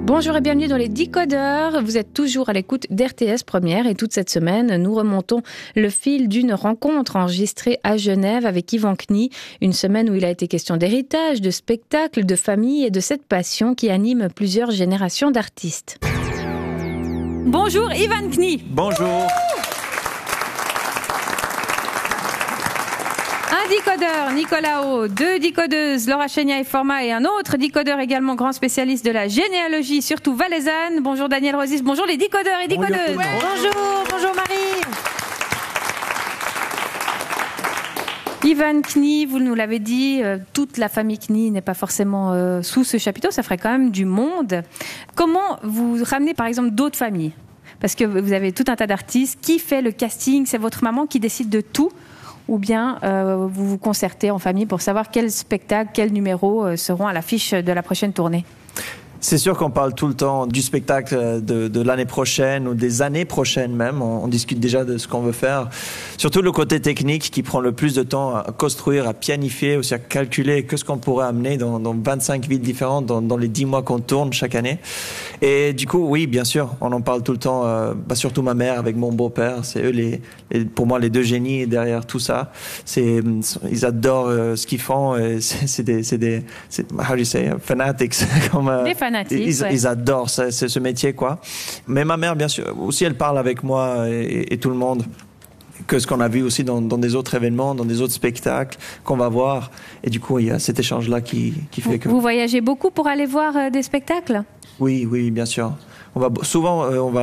Bonjour et bienvenue dans les Décodeurs. Vous êtes toujours à l'écoute d'RTS Première et toute cette semaine, nous remontons le fil d'une rencontre enregistrée à Genève avec Ivan Knie. Une semaine où il a été question d'héritage, de spectacle, de famille et de cette passion qui anime plusieurs générations d'artistes. Bonjour Ivan Knie. Bonjour. Un décodeur, Nicolas O, deux décodeuses, Laura Chénia et Forma, et un autre décodeur également grand spécialiste de la généalogie, surtout valaisanne. Bonjour Daniel Rosis, bonjour les décodeurs et décodeuses. Bonjour Marie. Ivan Knie, vous nous l'avez dit, toute la famille Knie n'est pas forcément sous ce chapiteau, ça ferait quand même du monde. Comment vous ramenez par exemple d'autres familles ? Parce que vous avez tout un tas d'artistes. Qui fait le casting ? C'est votre maman qui décide de tout ? Ou bien vous vous concertez en famille pour savoir quels spectacles, quels numéros seront à l'affiche de la prochaine tournée ? C'est sûr qu'on parle tout le temps du spectacle de l'année prochaine ou des années prochaines même. On discute déjà de ce qu'on veut faire. Surtout le côté technique qui prend le plus de temps à construire, à planifier, aussi à calculer que ce qu'on pourrait amener dans 25 villes différentes dans les 10 mois qu'on tourne chaque année. Et du coup, oui, bien sûr, on en parle tout le temps. Surtout ma mère avec mon beau-père. C'est eux pour moi les deux génies derrière tout ça. Ils adorent ce qu'ils font. Et c'est des how do you say, fanatics comme des fanatiques. Ils adorent ce métier, quoi. Mais ma mère, bien sûr, aussi, elle parle avec moi et tout le monde que ce qu'on a vu aussi dans des autres événements, dans des autres spectacles qu'on va voir. Et du coup, il y a cet échange-là qui fait que... Vous voyagez beaucoup pour aller voir des spectacles ? Oui, bien sûr. On va